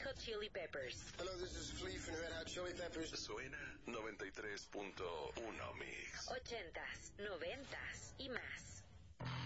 Hot Chili Peppers. Hello, this is Flea from Red Hot Chili Peppers. Suena 93.1 Mix. 80s, 90s y más.